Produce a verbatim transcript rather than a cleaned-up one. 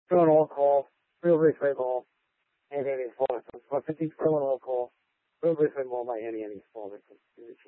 criminal call, real briefly call, and any fall victims. For fifty criminal call, real briefly more by any any fall victims.